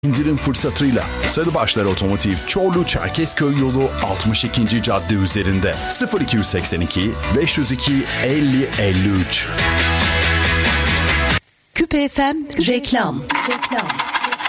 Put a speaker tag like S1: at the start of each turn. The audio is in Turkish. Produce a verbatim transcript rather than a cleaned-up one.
S1: İndirim fırsatıyla Sarıbaşlar Otomotiv Çorlu Çerkezköy yolu altmış ikinci cadde üzerinde sıfır iki seksen iki beş yüz iki elli elli üç.
S2: Küpe F M reklam. Reklam.